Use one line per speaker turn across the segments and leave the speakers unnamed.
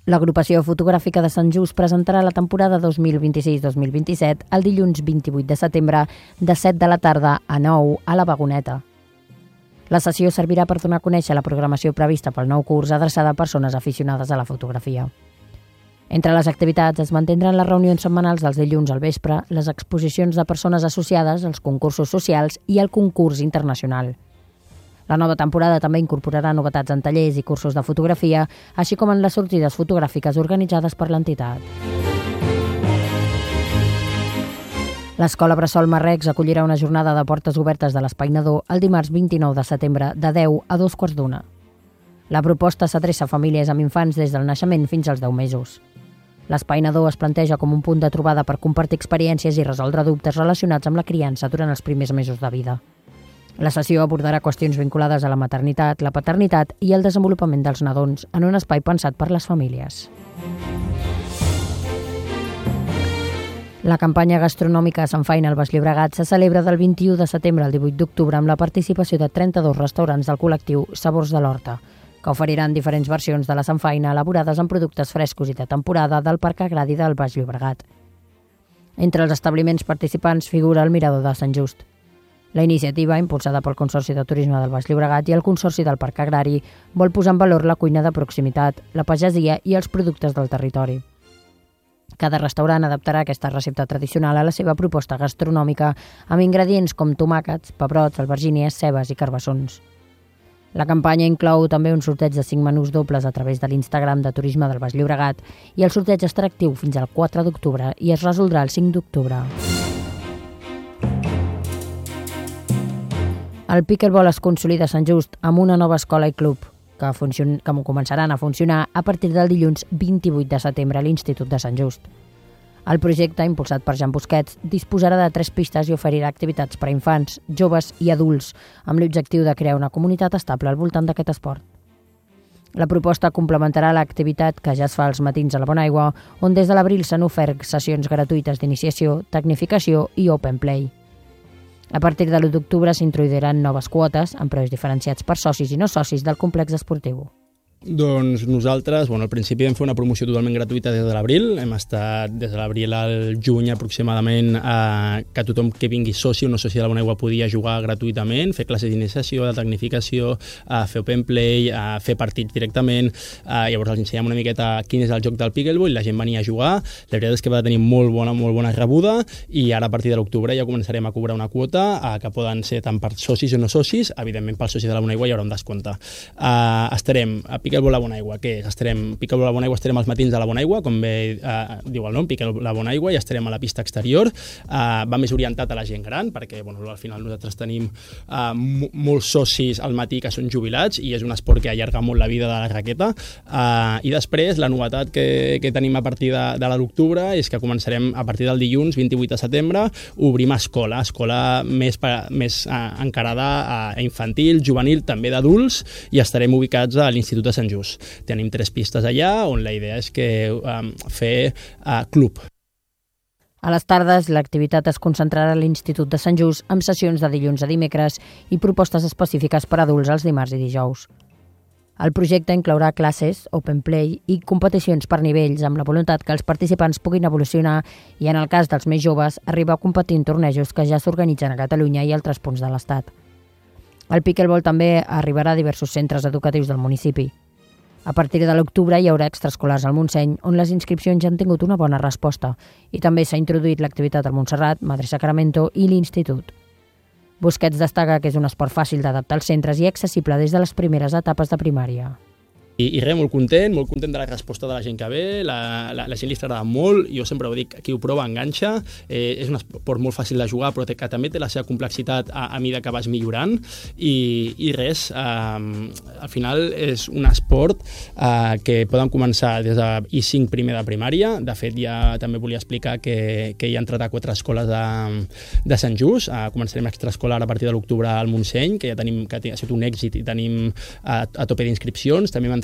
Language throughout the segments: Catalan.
L'agrupació fotogràfica de Sant Just presentarà la temporada 2026-2027 el dilluns 28 de setembre de 7 de la tarda a 9 a la Vagoneta. La sessió servirà per donar a conèixer la programació prevista pel nou curs adreçada a persones aficionades a la fotografia. Entre les activitats es mantindran les reunions setmanals dels dilluns al vespre, les exposicions de persones associades, els concursos socials i el concurs internacional. La nova temporada també incorporarà novetats en tallers i cursos de fotografia, així com en les sortides fotogràfiques organitzades per l'entitat. L'Escola Bressol Marrecs acollirà una jornada de portes obertes de l'Espai Nadó el dimarts 29 de setembre de 10 a 2:15. La proposta s'adreça a famílies amb infants des del naixement fins als 10 mesos. L'Espai Nadó es planteja com un punt de trobada per compartir experiències i resoldre dubtes relacionats amb la criança durant els primers mesos de vida. La sessió abordarà qüestions vinculades a la maternitat, la paternitat i el desenvolupament dels nadons en un espai pensat per les famílies. La campanya gastronòmica Sant Faina al Baix Llobregat se celebra del 21 de setembre al 18 d'octubre amb la participació de 32 restaurants del col·lectiu Sabors de l'Horta, que oferiran diferents versions de la Sant Faina elaborades amb productes frescos i de temporada del Parc Agrari del Baix Llobregat. Entre els establiments participants figura el Mirador de Sant Just. La iniciativa, impulsada pel Consorci de Turisme del Baix Llobregat i el Consorci del Parc Agrari, vol posar en valor la cuina de proximitat, la pagesia i els productes del territori. Cada restaurant adaptarà aquesta recepta tradicional a la seva proposta gastronòmica amb ingredients com tomàquets, pebrots, albergínies, cebes i carbassons. La campanya inclou també un sorteig de 5 menús dobles a través de l'Instagram de Turisme del Baix Llobregat i el sorteig estarà actiu fins al 4 d'octubre i es resoldrà el 5 d'octubre. El pickleball es consolida a Sant Just amb una nova escola i club que començaran a funcionar a partir del dilluns 28 de setembre a l'Institut de Sant Just. El projecte, impulsat per Jan Busquets, disposarà de 3 pistes i oferirà activitats per a infants, joves i adults, amb l'objectiu de crear una comunitat estable al voltant d'aquest esport. La proposta complementarà l'activitat que ja es fa als matins a la Bonaigua, on des de l'abril s'han ofert sessions gratuïtes d'iniciació, tecnificació i open play. A partir de l'1 d'octubre s'introduiran noves quotes amb preus diferenciats per socis i no socis del complex esportiu.
Doncs nosaltres, al principi vam fer una promoció totalment gratuïta des de l'abril. Hem estat des de l'abril al juny aproximadament que tothom que vingui soci o no soci de la Bonaigua podia jugar gratuïtament, fer classes d'iniciació, de tecnificació, fer open play, fer partits directament. Llavors els ensenyem una miqueta quin és el joc del pickleball i la gent venia a jugar. La veritat és que va tenir molt bona rebuda i ara a partir de l'octubre ja començarem a cobrar una quota que poden ser tant per socis o no socis. Evidentment pels socis de la Bonaigua hi haurà un descompte. Estarem a Pickleball a Bonaigua, què és? Pickleball a Bonaigua estarem als matins de la Bonaigua, com bé diu el nom, Pickleball a Bonaigua, i estarem a la pista exterior. Va més orientat a la gent gran, perquè al final nosaltres tenim molts socis al matí que són jubilats i és un esport que allarga molt la vida de la raqueta. I després, la novetat que tenim a partir de l'octubre és que començarem a partir del dilluns 28 de setembre, obrim escola més encarada a infantil, juvenil, també d'adults, i estarem ubicats a l'Institut de Sant Just. Tenim 3 pistes allà on la idea és fer club.
A les tardes, l'activitat es concentrarà a l'Institut de Sant Just amb sessions de dilluns a dimecres i propostes específiques per a adults els dimarts i dijous. El projecte inclourà classes, open play i competicions per nivells amb la voluntat que els participants puguin evolucionar i, en el cas dels més joves, arribar a competir en tornejos que ja s'organitzen a Catalunya i altres punts de l'Estat. El pickleball també arribarà a diversos centres educatius del municipi. A partir de l'octubre hi haurà extraescolars al Montseny, on les inscripcions ja han tingut una bona resposta, i també s'ha introduït l'activitat al Montserrat, Madre Sacramento i l'Institut. Busquets destaca que és un esport fàcil d'adaptar als centres i accessible des de les primeres etapes de primària.
I res, molt content de la resposta de la gent que ve, la gent li està agradant molt, jo sempre ho dic, qui ho prova enganxa, és un esport molt fàcil de jugar, però que també té la seva complexitat a mesura que vas millorant, i res, al final és un esport que poden començar des de I5 primer de primària. De fet, ja també volia explicar que hi ha entrat a 4 escoles de Sant Just. Començarem extraescolar a partir de l'octubre al Montseny, que ja tenim, que ha sigut un èxit i tenim a tope d'inscripcions. També hem entrat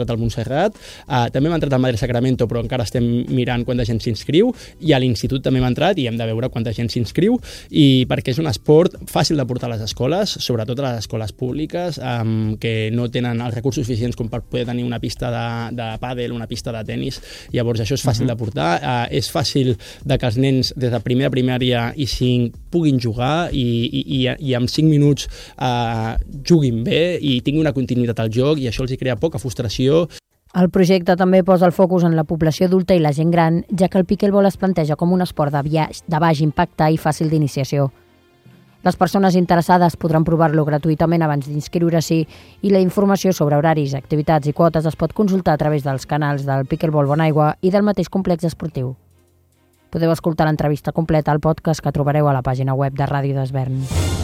entrat al Montserrat, també hem entrat al Madre Sacramento, però encara estem mirant quanta gent s'inscriu, i a l'institut també hem entrat i hem de veure quanta gent s'inscriu, i perquè és un esport fàcil de portar a les escoles, sobretot a les escoles públiques, que no tenen els recursos suficients com per poder tenir una pista de pàdel, una pista de tennis. Llavors això és fàcil de portar, és fàcil de que els nens des de primària i 5 puguin jugar i en 5 minuts juguin bé i tinguin una continuïtat al joc, i això els hi crea poca frustració.
El projecte també posa el focus en la població adulta i la gent gran, ja que el pickleball es planteja com un esport de baix impacte i fàcil d'iniciació. Les persones interessades podran provar-lo gratuïtament abans d'inscriure-s'hi, i la informació sobre horaris, activitats i quotes es pot consultar a través dels canals del Pickleball Bonaigua i del mateix complex esportiu. Podeu escoltar l'entrevista completa al podcast que trobareu a la pàgina web de Ràdio d'Esvern.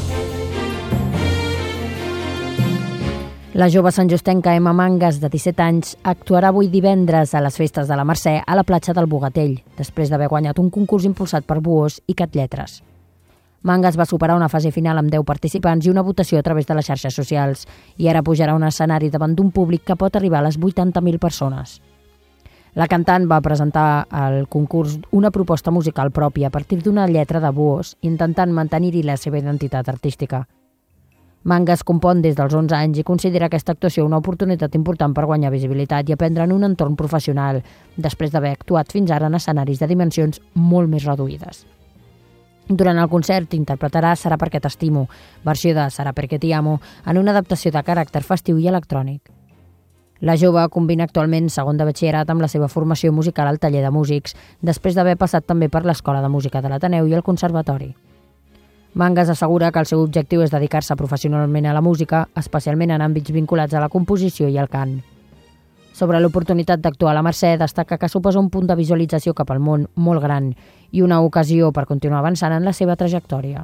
La jove santjustenca Emma Mangas, de 17 anys, actuarà avui divendres a les festes de la Mercè a la platja del Bogatell, després d'haver guanyat un concurs impulsat per Buós i Catlletres. Mangas va superar una fase final amb 10 participants i una votació a través de les xarxes socials, i ara pujarà a un escenari davant d'un públic que pot arribar a les 80.000 persones. La cantant va presentar al concurs una proposta musical pròpia a partir d'una lletra de Buós, intentant mantenir-hi la seva identitat artística. Mangas compon des dels 11 anys i considera aquesta actuació una oportunitat important per guanyar visibilitat i aprendre en un entorn professional, després d'haver actuat fins ara en escenaris de dimensions molt més reduïdes. Durant el concert interpretarà Serà perquè t'estimo, versió de Serà perquè t'hi amo, en una adaptació de caràcter festiu i electrònic. La jove combina actualment segon de batxillerat amb la seva formació musical al taller de músics, després d'haver passat també per l'Escola de Música de l'Ateneu i el Conservatori. Mangas assegura que el seu objectiu és dedicar-se professionalment a la música, especialment en àmbits vinculats a la composició i el cant. Sobre l'oportunitat d'actuar a la Mercè, destaca que suposa un punt de visualització cap al món molt gran i una ocasió per continuar avançant en la seva trajectòria.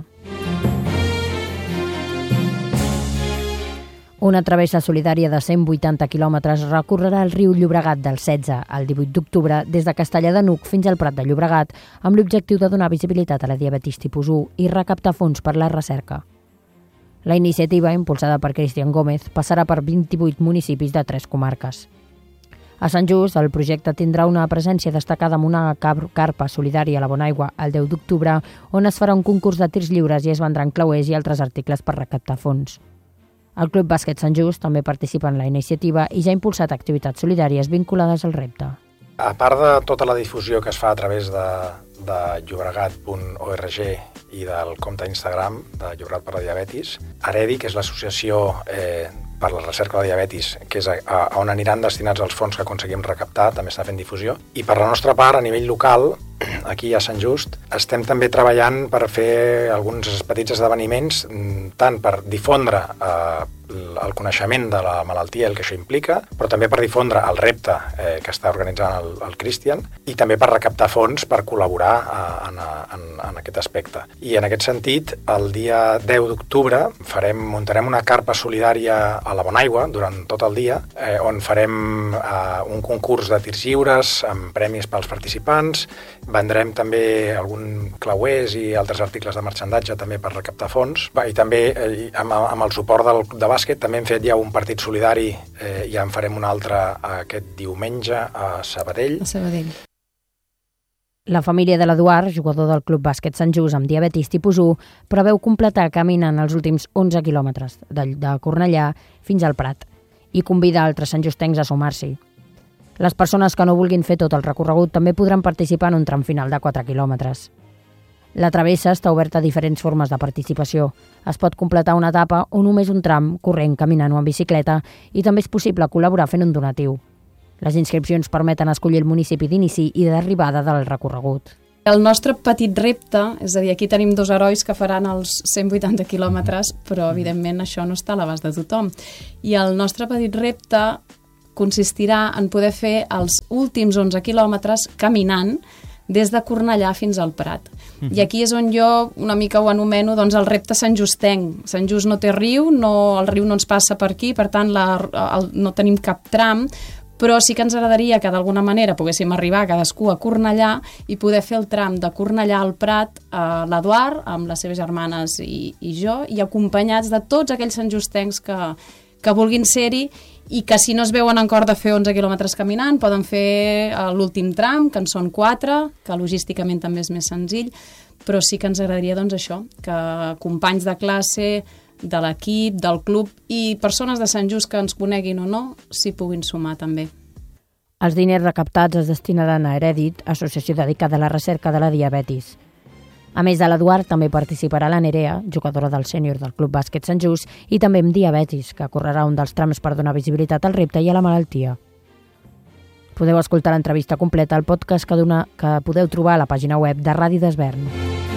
Una travessa solidària de 180 quilòmetres recorrerà el riu Llobregat del 16 al 18 d'octubre des de Castellar de N'Hug fins al Prat de Llobregat, amb l'objectiu de donar visibilitat a la diabetis tipus 1 i recaptar fons per la recerca. La iniciativa, impulsada per Cristian Gómez, passarà per 28 municipis de 3 comarques. A Sant Just, el projecte tindrà una presència destacada amb una carpa solidària a la Bonaigua el 10 d'octubre, on es farà un concurs de tirs lliures i es vendran clauers i altres articles per recaptar fons. El Club Bàsquet Sant Just també participa en la iniciativa i ja ha impulsat activitats solidàries vinculades al repte.
A part de tota la difusió que es fa a través de llobregat.org i del compte Instagram de Llobregat per la Diabetis, Aredi, que és l'associació per la recerca de la diabetis, que és on aniran destinats els fons que aconseguim recaptar, també està fent difusió. I per la nostra part, a nivell local, aquí a Sant Just, estem també treballant per fer alguns petits esdeveniments, tant per difondre el coneixement de la malaltia i el que això implica, però també per difondre el repte que està organitzant el Cristian i també per recaptar fons per col·laborar en aquest aspecte. I en aquest sentit, el dia 10 d'octubre muntarem una carpa solidària a la Bonaigua durant tot el dia, on farem un concurs de tirs lliures amb premis pels participants, vendrem també algun clauers i altres articles de marxandatge també per recaptar fons, i també amb el suport de bàsquet també hem fet ja un partit solidari, ja en farem un altre aquest diumenge a Sabadell.
La família de l'Eduard, jugador del Club Bàsquet Sant Just amb diabetis tipus 1, preveu completar caminant els últims 11 quilòmetres de Cornellà fins al Prat i convida altres santjustencs a sumar-s'hi. Les persones que no vulguin fer tot el recorregut també podran participar en un tram final de 4 quilòmetres. La travessa està oberta a diferents formes de participació. Es pot completar una etapa o només un tram, corrent, caminant o en bicicleta, i també és possible col·laborar fent un donatiu. Les inscripcions permeten escollir el municipi d'inici i d'arribada del recorregut.
El nostre petit repte, és a dir, aquí tenim 2 herois que faran els 180 quilòmetres, però evidentment això no està a l'abast de tothom. I el nostre petit repte consistirà en poder fer els últims 11 quilòmetres caminant des de Cornellà fins al Prat. I aquí és on jo una mica ho anomeno el repte santjustenc. Sant Just no té riu, el riu no ens passa per aquí, per tant no tenim cap tram, però sí que ens agradaria que d'alguna manera poguéssim arribar cadascú a Cornellà i poder fer el tram de Cornellà al Prat a l'Eduard, amb les seves germanes i jo, i acompanyats de tots aquells santjustencs que vulguin ser-hi i que si no es veuen en cor de fer 11 quilòmetres caminant, poden fer l'últim tram, que en són 4, que logísticament també és més senzill, però sí que ens agradaria doncs això, que companys de classe, de l'equip, del club i persones de Sant Just que ens coneguin o no, s'hi puguin sumar també.
Els diners recaptats es destinaran a Heredit, associació dedicada a la recerca de la diabetis. A més de l'Eduard, també participarà la Nerea, jugadora del sènior del Club Bàsquet Sant Just, i també amb diabetis, que correrà un dels trams per donar visibilitat al repte i a la malaltia. Podeu escoltar l'entrevista completa al podcast que podeu trobar a la pàgina web de Ràdio d'Esvern.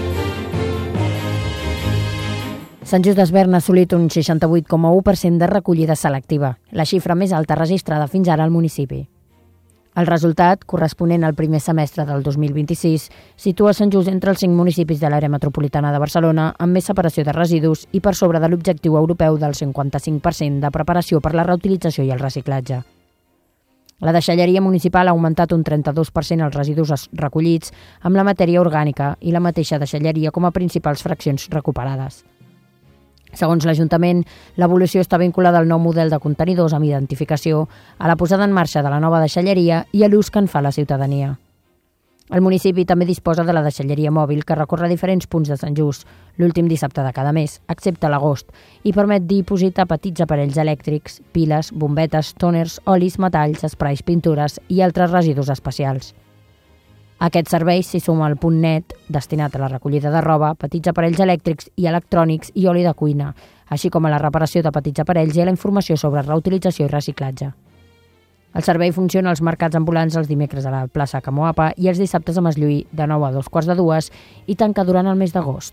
Sant Just d'Esvern ha assolit un 68,1% de recollida selectiva, la xifra més alta registrada fins ara al municipi. El resultat, corresponent al primer semestre del 2026, situa Sant Just entre els 5 municipis de l'àrea metropolitana de Barcelona amb més separació de residus i per sobre de l'objectiu europeu del 55% de preparació per la reutilització i el reciclatge. La deixalleria municipal ha augmentat un 32% els residus recollits amb la matèria orgànica i la mateixa deixalleria com a principals fraccions recuperades. Segons l'Ajuntament, l'evolució està vinculada al nou model de contenidors amb identificació, a la posada en marxa de la nova deixalleria i a l'ús que en fa la ciutadania. El municipi també disposa de la deixalleria mòbil que recorre diferents punts de Sant Just, l'últim dissabte de cada mes, excepte l'agost, i permet dipositar petits aparells elèctrics, piles, bombetes, tòners, olis, metalls, esprais, pintures i altres residus especials. A aquest servei s'hi suma el punt net, destinat a la recollida de roba, petits aparells elèctrics i electrònics i oli de cuina, així com a la reparació de petits aparells i a la informació sobre reutilització i reciclatge. El servei funciona als mercats ambulants els dimecres a la plaça Camoapa i els dissabtes a Masllui de 9 a 2:45 i tanca durant el mes d'agost.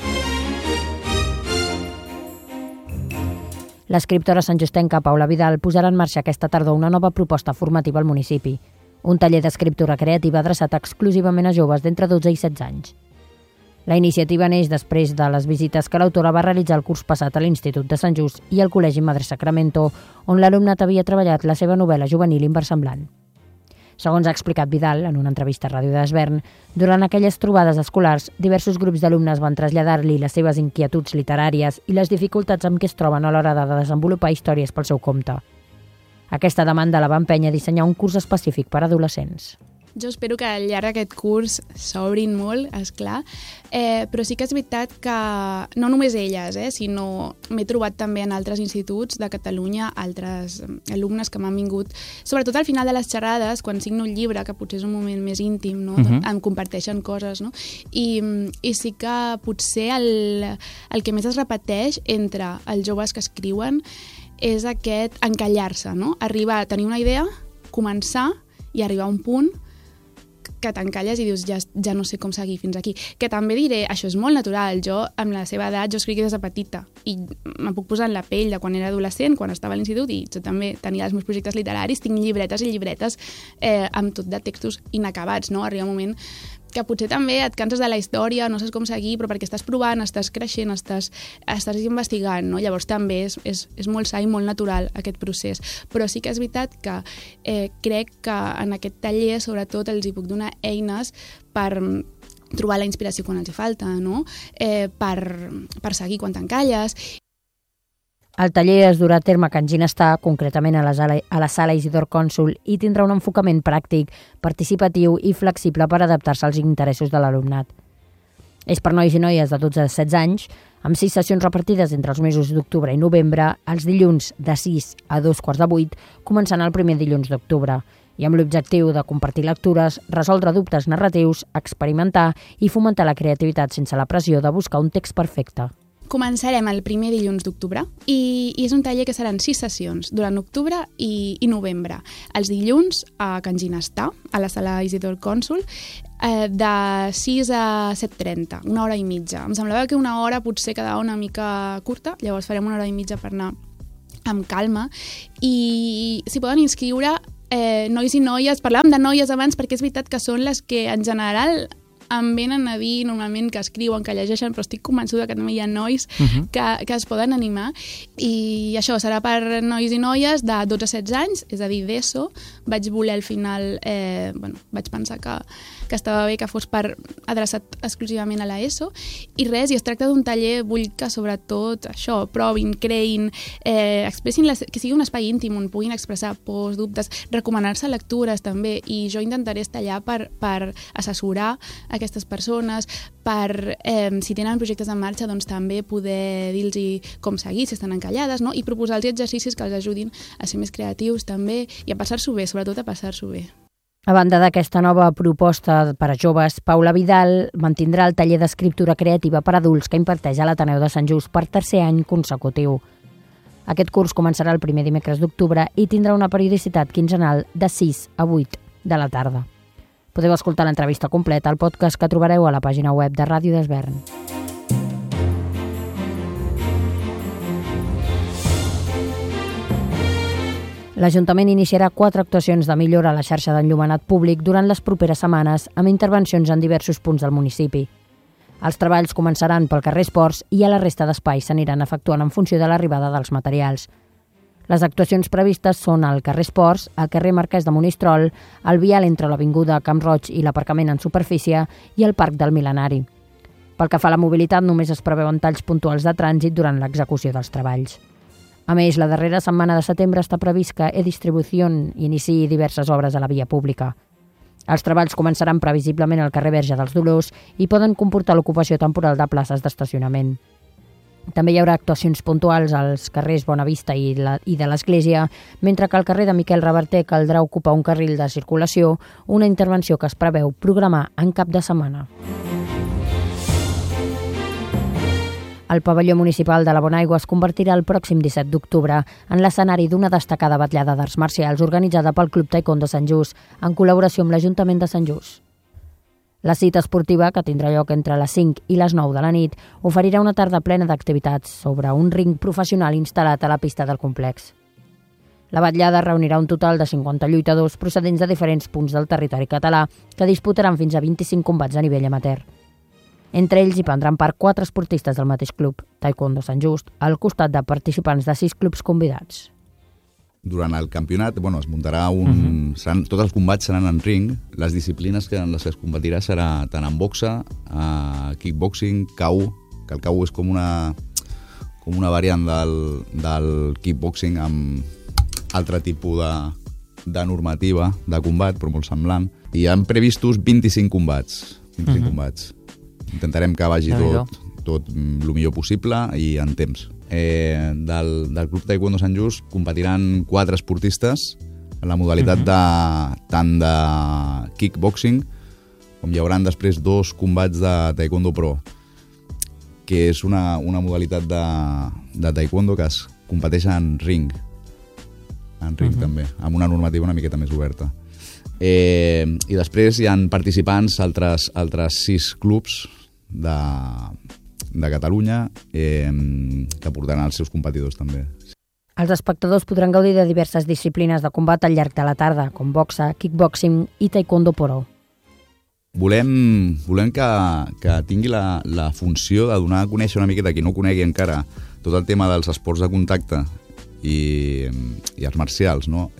L'escriptora santjustenca Paula Vidal posarà en marxa aquesta tardor una nova proposta formativa al municipi, un taller d'escriptura creativa adreçat exclusivament a joves d'entre 12 i 16 anys. La iniciativa neix després de les visites que l'autora va realitzar el curs passat a l'Institut de Sant Just i al Col·legi Madre Sacramento, on l'alumnat havia treballat la seva novel·la juvenil inversemblant. Segons ha explicat Vidal en una entrevista a Ràdio d'Esvern, durant aquelles trobades escolars, diversos grups d'alumnes van traslladar-li les seves inquietuds literàries i les dificultats amb què es troben a l'hora de desenvolupar històries pel seu compte. Aquesta demanda la va empènyer a dissenyar un curs específic per a adolescents.
Jo espero que al llarg d'aquest curs s'obrin molt, esclar, però sí que és veritat que no només elles, sinó m'he trobat també en altres instituts de Catalunya, altres alumnes que m'han vingut, sobretot al final de les xerrades, quan signo un llibre, que potser és un moment més íntim, no? Em comparteixen coses, no? I sí que potser el que més es repeteix entre els joves que escriuen és aquest encallar-se, no? Arribar a tenir una idea, començar i arribar a un punt que t'encalles i dius ja no sé com seguir fins aquí. Que també diré, això és molt natural. Jo, amb la seva edat, jo escric des de petita i me'n puc posar en la pell de quan era adolescent, quan estava a l'institut, i jo també tenia els meus projectes literaris, tinc llibretes i llibretes amb tot de textos inacabats, no? Arriba un moment que potser també et canses de la història, no saps com seguir, però perquè estàs provant, estàs creixent, estàs investigant, no? Llavors també és molt sa i molt natural aquest procés. Però sí que és veritat que crec que en aquest taller sobretot els hi puc donar eines per trobar la inspiració quan els hi falta, no? Per seguir quan t'encalles.
El taller es durà a terme a Can Ginestà, concretament a la sala Isidor Cònsul, i tindrà un enfocament pràctic, participatiu i flexible per adaptar-se als interessos de l'alumnat. És per nois i noies de 12 a 16 anys, amb 6 sessions repartides entre els mesos d'octubre i novembre, els dilluns de 6 a 7:45, començant el primer dilluns d'octubre, i amb l'objectiu de compartir lectures, resoldre dubtes narratius, experimentar i fomentar la creativitat sense la pressió de buscar un text perfecte.
Començarem el primer dilluns d'octubre i és un taller que seran 6 sessions durant octubre i novembre. Els dilluns a Can Ginestà, a la sala Isidor Cònsul, de 6 a 7:30, una hora i mitja. Em semblava que una hora potser quedava una mica curta, llavors farem una hora i mitja per anar amb calma. I s'hi poden inscriure nois i noies. Parlàvem de noies abans perquè és veritat que són les que en general em venen a dir normalment que escriuen, que llegeixen, però estic convençuda que també hi ha nois que es poden animar. I això serà per nois i noies de 12 a 16 anys, és a dir, d'ESO. Vaig voler al final, vaig pensar que estava bé que fos adreçat exclusivament a l'ESO. I res, i es tracta d'un taller, vull que sobretot això, provin, creïn, expressin, que sigui un espai íntim on puguin expressar pors, dubtes, recomanar-se lectures també, i jo intentaré estar allà per assessorar aquestes persones, per, si tenen projectes en marxa, doncs també poder dir-los com seguir, si estan encallades, no? I proposar-los exercicis que els ajudin a ser més creatius també i a passar-s'ho bé, sobretot a passar-s'ho bé.
A banda d'aquesta nova proposta per a joves, Paula Vidal mantindrà el taller d'escriptura creativa per adults que imparteix a l'Ateneu de Sant Just per tercer any consecutiu. Aquest curs començarà el primer dimecres d'octubre i tindrà una periodicitat quinzenal de 6 a 8 de la tarda. Podeu escoltar l'entrevista completa al podcast que trobareu a la pàgina web de Ràdio d'Esvern. L'Ajuntament iniciarà 4 actuacions de millora a la xarxa d'enllumenat públic durant les properes setmanes amb intervencions en diversos punts del municipi. Els treballs començaran pel carrer Esports i a la resta d'espais s'aniran efectuant en funció de l'arribada dels materials. Les actuacions previstes són al carrer Esports, al carrer Marquès de Monistrol, el vial entre l'avinguda Camp Roig i l'aparcament en superfície i el Parc del Mil·lenari. Pel que fa a la mobilitat, només es preveuen talls puntuals de trànsit durant l'execució dels treballs. A més, la darrera setmana de setembre està previst que E-Distribució iniciï diverses obres a la via pública. Els treballs començaran previsiblement al carrer Verge dels Dolors i poden comportar l'ocupació temporal de places d'estacionament. També hi haurà actuacions puntuals als carrers Bonavista i de l'Església, mentre que al carrer de Miquel Reverter caldrà ocupar un carril de circulació, una intervenció que es preveu programar en cap de setmana. El pavelló municipal de la Bonaigua es convertirà el pròxim 17 d'octubre en l'escenari d'una destacada vetllada d'arts marcials organitzada pel Club Taekwondo Sant Just, en col·laboració amb l'Ajuntament de Sant Just. La cita esportiva, que tindrà lloc entre les 5 i les 9 de la nit, oferirà una tarda plena d'activitats sobre un ring professional instal·lat a la pista del complex. La vetllada reunirà un total de 50 lluitadors procedents de diferents punts del territori català que disputaran fins a 25 combats a nivell amateur. Entre ells hi prendran part 4 esportistes del mateix club, Taekwondo Sant Just, al costat de participants de 6 clubs convidats.
Durant el campionat es muntarà tots els combats seran en ring. Les disciplines en les que es competirà serà tant en boxa, kickboxing, KO, que el KO és com una variant del kickboxing amb altre tipus de normativa de combat, però molt semblant. I han previstos 25 combats. Intentarem que vagi tot el millor possible i en temps. Del Club Taekwondo Sant Just competiran 4 esportistes en la modalitat tant de kickboxing com hi haurà després 2 combats de Taekwondo Pro, que és una modalitat de Taekwondo que es competeix en ring també, amb una normativa una miqueta més oberta. I després hi ha participants altres 6 clubs de Catalunya que portaran els seus competidors també.
Els espectadors podran gaudir de diverses disciplines de combat al llarg de la tarda, com boxa, kickboxing i taekwondo pro.
Volem que tingui la funció de donar a conèixer una miqueta a qui no conegui encara tot el tema dels esports de contacte i arts marcials, no?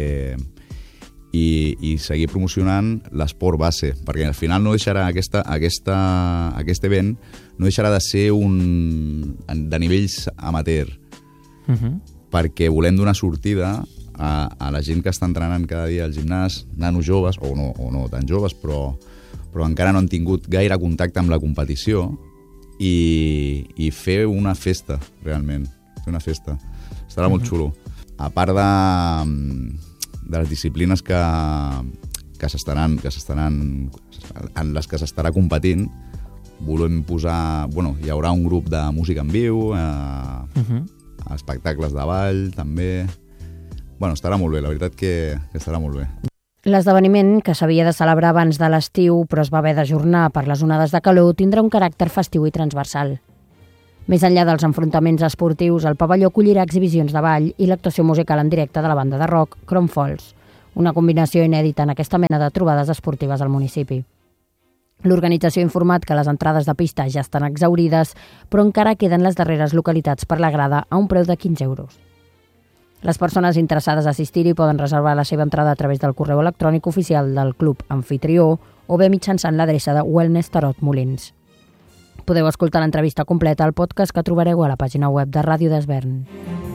I seguir promocionant l'esport base, perquè al final no deixarà aquest event no deixarà de ser de nivells amateur, perquè volem donar sortida a la gent que està entrenant cada dia al gimnàs, nanos joves, o no tan joves, però encara no han tingut gaire contacte amb la competició, i fer una festa, realment, fer una festa. Estarà molt xulo. A part de les disciplines que s'estaran en les que s'estarà competint, volem posar... hi haurà un grup de música en viu, espectacles de ball, també... estarà molt bé, la veritat que estarà molt bé.
L'esdeveniment, que s'havia de celebrar abans de l'estiu, però es va haver d'ajornar per les onades de calor, tindrà un caràcter festiu i transversal. Més enllà dels enfrontaments esportius, el pavelló acollirà exhibicions de ball i l'actuació musical en directe de la banda de rock Chrome Falls, una combinació inèdita en aquesta mena de trobades esportives al municipi. L'organització ha informat que les entrades de pista ja estan exhaurides, però encara queden les darreres localitats per la grada a un preu de 15 euros. Les persones interessades a assistir-hi poden reservar la seva entrada a través del correu electrònic oficial del club anfitrió o bé mitjançant l'adreça de Wellness Tarot Molins. Podeu escoltar l'entrevista completa al podcast que trobareu a la pàgina web de Ràdio d'Esvern.